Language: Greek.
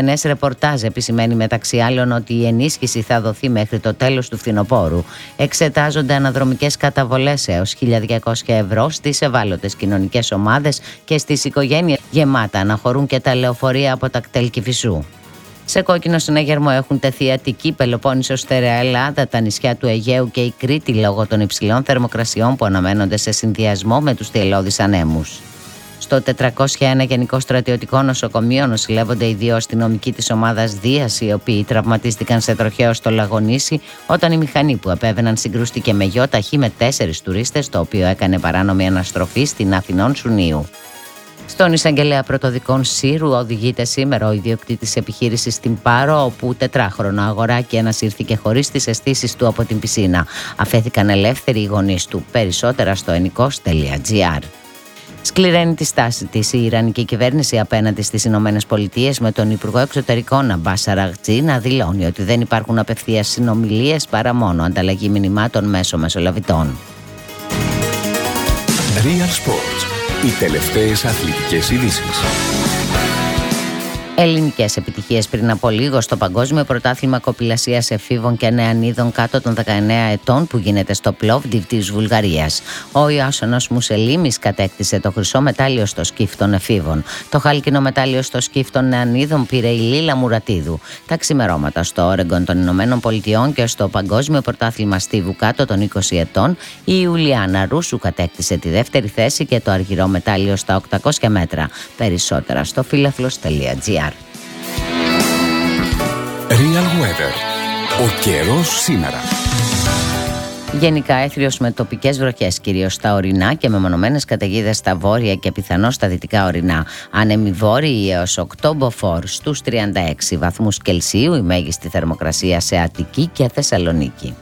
εκτενές ρεπορτάζ επισημαίνει μεταξύ άλλων ότι η ενίσχυση θα δοθεί μέχρι το τέλος του φθινοπόρου. Εξετάζονται αναδρομικές καταβολές έως 1.200 ευρώ στις ευάλωτες κοινωνικές ομάδες και στις οικογένειες γεμάτα να χωρούν και τα λεωφορεία από τα κτέλ Κηφισού. Σε κόκκινο συναγερμό έχουν τεθεί Αττική, Πελοπόννησος, Στερεά Ελλάδα, τα νησιά του Αιγαίου και η Κρήτη λόγω των υψηλών θερμοκρασιών που αναμένονται σε συνδυασμό με τους θυελλώδεις ανέμους. Στο 401 Γενικό Στρατιωτικό Νοσοκομείο νοσηλεύονται οι 2 αστυνομικοί της ομάδας Δίας, οι οποίοι τραυματίστηκαν σε τροχαίο στο Λαγονήσι όταν η μηχανή που επέβαιναν συγκρούστηκε με γιο ταχύ με 4 τουρίστες, το οποίο έκανε παράνομη αναστροφή στην Αθηνών Σουνίου. Στον εισαγγελέα πρωτοδικών Σύρου οδηγείται σήμερα ο ιδιοκτήτης επιχείρησης στην Πάρο, όπου 4χρονο αγοράκι ανασύρθηκε χωρίς τις αισθήσεις του από την πισίνα. Αφέθηκαν ελεύθεροι οι γονείς του. Περισσότερα στο ennikos.gr. Σκληραίνει τη στάση της η Ιρανική κυβέρνηση απέναντι στις Ηνωμένες Πολιτείες, με τον Υπουργό Εξωτερικών Αμπάς Αραγτζή να δηλώνει ότι δεν υπάρχουν απευθείας συνομιλίες παρά μόνο ανταλλαγή μηνυμάτων μέσω μεσολαβητών. Real Sports. Οι τελευταίες αθλητικές ειδήσεις. Ελληνικές επιτυχίες πριν από λίγο στο Παγκόσμιο Πρωτάθλημα Κοπηλασίας Εφήβων και Νεανίδων κάτω των 19 ετών που γίνεται στο Πλόβντιβ της Βουλγαρίας. Ο Ιάσονος Μουσελίμης κατέκτησε το χρυσό μετάλλιο στο σκιφ των εφήβων. Το χάλκινο μετάλλιο στο σκιφ των Νεανίδων πήρε η Λίλα Μουρατίδου. Τα ξημερώματα στο Όρεγκον των Ηνωμένων Πολιτειών και στο Παγκόσμιο Πρωτάθλημα Στίβου κάτω των 20 ετών η Ιουλιάνα Ρούσου κατέκτησε τη δεύτερη θέση και το αργυρό μετάλλιο στα 800 μέτρα. Περισσότερα στο φίλαθλος.gr. Real Weather. Ο καιρός σήμερα. Γενικά έθριος με τοπικές βροχές, κυρίως στα ορεινά και μεμονωμένες καταιγίδες στα βόρεια και πιθανώς στα δυτικά ορεινά. Άνεμοι βόρειοι έως 8 μποφόρ στους 36 βαθμούς Κελσίου, η μέγιστη θερμοκρασία σε Αττική και Θεσσαλονίκη.